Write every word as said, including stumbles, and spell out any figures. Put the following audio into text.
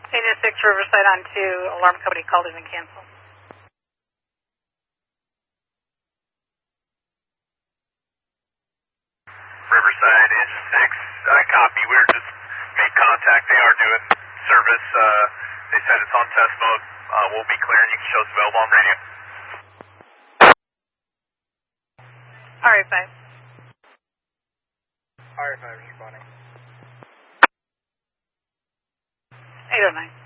Engine six Riverside on two, alarm company called in and canceled. Riverside, Engine six, I copy. We were just made contact. They are doing service. Uh, they said it's on test mode. Uh, we'll be clear and you can show us available on radio. R A five. R A five responding. eight oh nine.